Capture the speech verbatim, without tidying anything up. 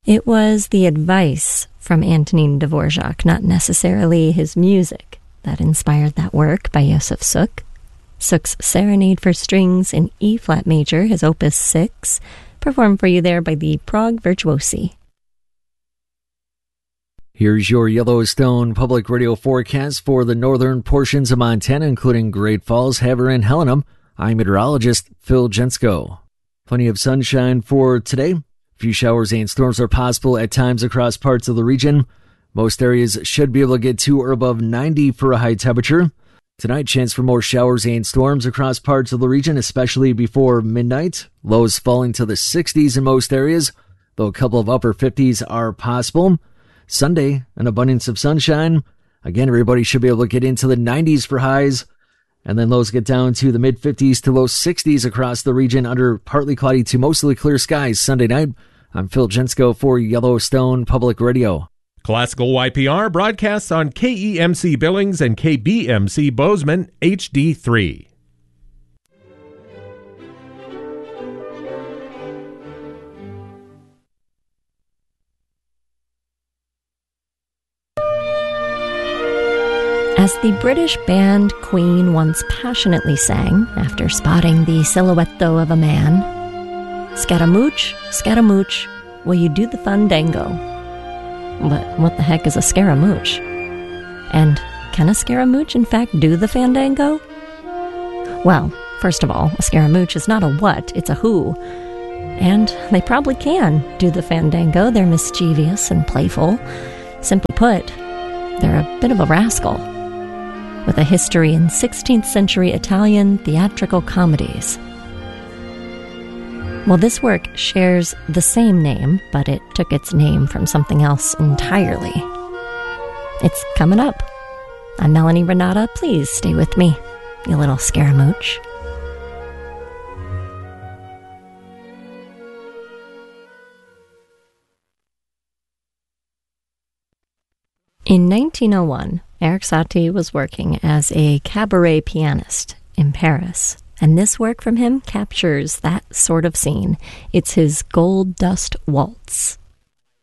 It was the advice from Antonin Dvorak, not necessarily his music, that inspired that work by Josef Suk. Suk's Serenade for Strings in E-flat major, his opus six, performed for you there by the Prague Virtuosi. Here's your Yellowstone Public Radio forecast for the northern portions of Montana, including Great Falls, Havre, and Helena. I'm meteorologist Phil Jensko. Plenty of sunshine for today. A few showers and storms are possible at times across parts of the region. Most areas should be able to get to or above ninety for a high temperature. Tonight, chance for more showers and storms across parts of the region, especially before midnight. Lows falling to the sixties in most areas, though a couple of upper fifties are possible. Sunday, an abundance of sunshine. Again, everybody should be able to get into the nineties for highs, and then lows get down to the mid-fifties to low sixties across the region under partly cloudy to mostly clear skies Sunday night. I'm Phil Jensko for Yellowstone Public Radio. Classical Y P R broadcasts on K E M C Billings and K B M C Bozeman H D three. As the British band Queen once passionately sang after spotting the silhouette of a man, "Scaramouche, Scaramouche, will you do the fandango?" But what the heck is a Scaramouche? And can a Scaramouche in fact do the fandango? Well, first of all, a Scaramouche is not a what, it's a who. And they probably can do the fandango. They're mischievous and playful. Simply put, they're a bit of a rascal, with a history in sixteenth century Italian theatrical comedies. Well, this work shares the same name, but it took its name from something else entirely. It's coming up. I'm Melanie Renata. Please stay with me, you little Scaramouche. In nineteen oh one, Erik Satie was working as a cabaret pianist in Paris, and this work from him captures that sort of scene. It's his Gold Dust Waltz.